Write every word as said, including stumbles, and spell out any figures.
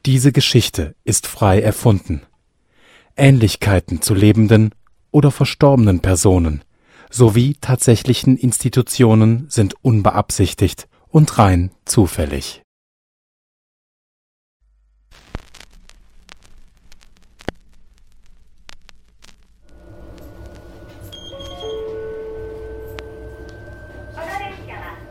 Diese Geschichte ist frei erfunden. Ähnlichkeiten zu lebenden oder verstorbenen Personen sowie tatsächlichen Institutionen sind unbeabsichtigt und rein zufällig.